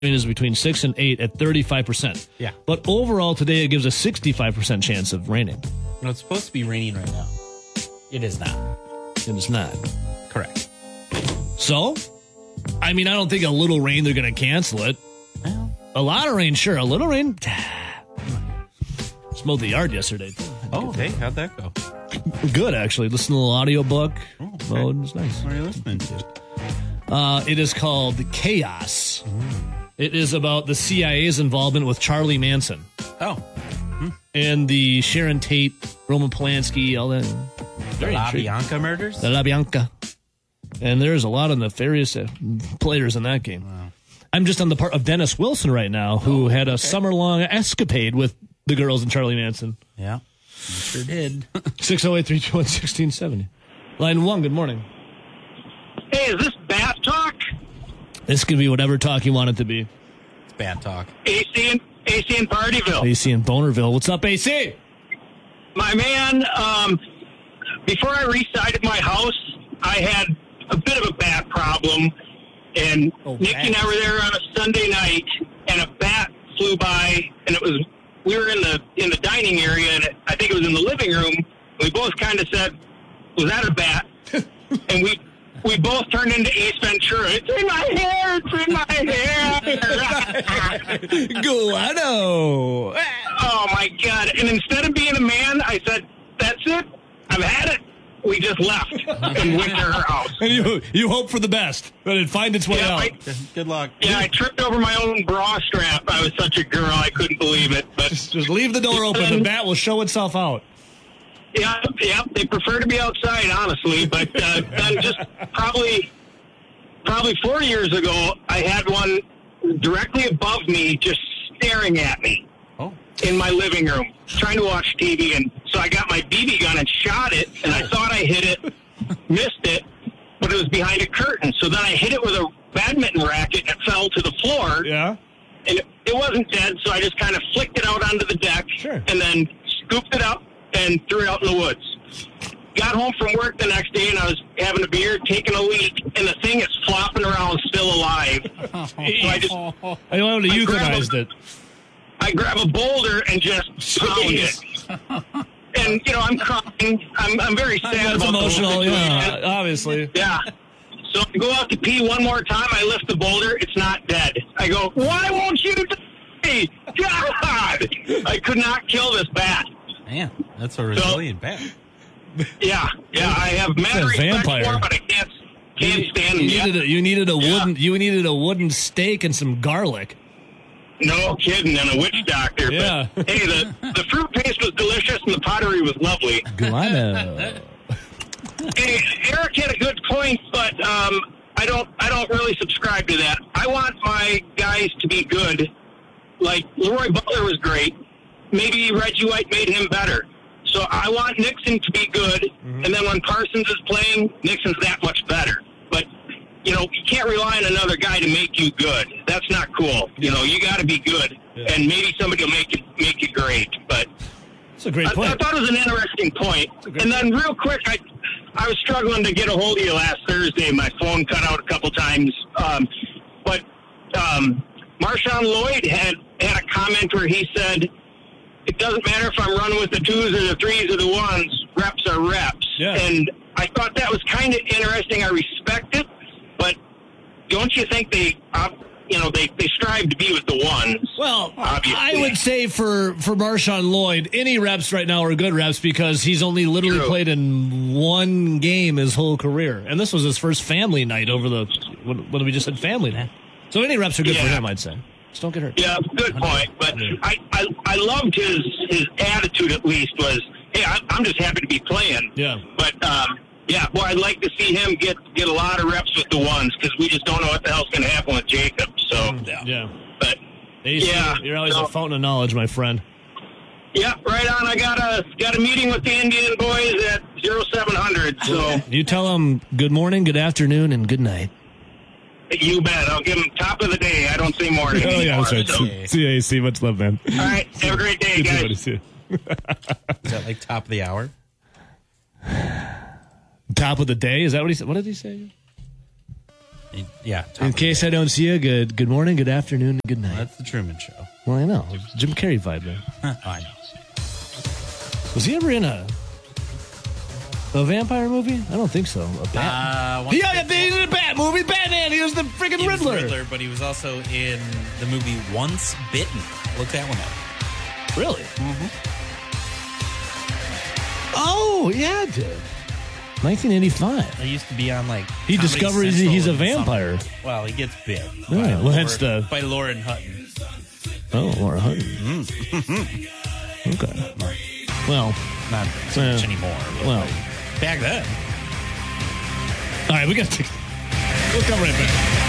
is between 6 and 8 at 35%. Yeah. But overall today it gives a 65% chance of raining. No, it's supposed to be raining right now. It is not. And it's not. Correct. So, I mean, I don't think a little rain they're going to cancel it. Well, A lot of rain, sure. A little rain. Smoked the yard yesterday. oh, hey, how'd that go? Good, actually. Listen to a little audiobook. Oh, okay. Mode. It was nice. What are you listening to? It is called Chaos. It is about the CIA's involvement with Charlie Manson Oh, and the Sharon Tate, Roman Polanski, all that. Very La intriguing. Bianca murders? The La Bianca. And there's a lot of nefarious players in that game. Wow. I'm just on the part of Dennis Wilson right now, who had a summer-long escapade with the girls and Charlie Manson. Yeah, you sure did. 608-321-1670. Line 1, good morning. Hey, is this Bat Talk? This could be whatever talk you want it to be. It's bad talk. AC in Partyville. AC in Bonerville. What's up, AC? My man, before I resided my house, I had a bit of a bat problem. And Nick and I were there on a Sunday night, and a bat flew by, and we were in the dining area, and I think it was in the living room. We both kind of said, "Was that a bat?" And we both turned into Ace Ventura. It's in my hair. It's in my hair. Guano. Oh my God! And instead of being a man, I said, "That's it. I've had it." We just left and went to her house. And you hope for the best, that it'd find its way out. Good luck. Yeah, I tripped over my own bra strap. I was such a girl, I couldn't believe it. But Just leave the door open. The bat will show itself out. yeah, they prefer to be outside, honestly. But then just probably 4 years ago, I had one directly above me, just staring at me. Oh. In my living room, trying to watch TV, and so I got my BB gun and shot it, and I thought I hit it, missed it, but it was behind a curtain. So then I hit it with a badminton racket, and it fell to the floor, Yeah? and it wasn't dead, so I just kind of flicked it out onto the deck, Sure. and then scooped it up and threw it out in the woods. Got home from work the next day, and I was having a beer, taking a leak, and the thing is flopping around still alive. So I just I wanted to I grabbed euthanize it. I grab a boulder and just pound it. And, I'm crying. I'm very sad That's about emotional, the whole situation. yeah, obviously. Yeah. So I go out to pee one more time. I lift the boulder. It's not dead. I go, why won't you die? God! I could not kill this bat. Man, that's a resilient bat. Yeah. I have mad respect vampire. for him, but I can't stand him yet. You needed a wooden stake and some garlic. No kidding, and a witch doctor. Yeah. But, hey, the fruit paste was delicious, and the pottery was lovely. Guano. Hey, Eric had a good point, but I don't really subscribe to that. I want my guys to be good. Like Leroy Butler was great. Maybe Reggie White made him better. So I want Nixon to be good, and then when Parsons is playing, Nixon's that much better. But you can't rely on another guy to make you good. That's not cool. You got to be good, and maybe somebody will make you great. But That's a great point. I thought it was an interesting point. And then real quick, I was struggling to get a hold of you last Thursday. My phone cut out a couple times. But Marshawn Lloyd had a comment where he said, it doesn't matter if I'm running with the twos or the threes or the ones, reps are reps. Yeah. And I thought that was kind of interesting. I respect it. But don't you think they strive to be with the ones? Well, obviously. I would say for Marshawn Lloyd, any reps right now are good reps because he's only literally played in one game his whole career. And this was his first family night over when we just said family night. So any reps are good for him, I'd say. Just don't get hurt. Yeah, good point. But I loved his attitude, at least, was, hey, I'm just happy to be playing. Yeah. But, boy, I'd like to see him get a lot of reps with the ones because we just don't know what the hell's going to happen with Jacob. So, Yeah. But, You're always a fountain of knowledge, my friend. Yeah, right on. I got a meeting with the Indian boys at 0700. So You tell them good morning, good afternoon, and good night. you bet. I'll give them top of the day. I don't say morning. Oh, yeah, that's right. So, CAC, much love, man. all right. Have a great day, guys. See you. Is that like top of the hour? Top of the day? Is that what he said? What did he say? Yeah. In case I don't see you, good morning, good afternoon, and good night. That's the Truman Show. Well, I know. Jim Carrey vibe there. I know. Was he ever in a vampire movie? I don't think so. A bat? He's in a bat movie. Batman. He was the freaking He was Riddler. but he was also in the movie Once Bitten. Look that one up. Really? Mm-hmm. Oh, yeah, dude. 1985. He used to be on like. He Comedy discovers Central he's a and vampire. Well, he gets bit. Yeah, well, hence the. By Lauren Hutton. Oh, Laura Hutton. Okay. Well, Not so much anymore. But well. back then. All right, we'll come right back.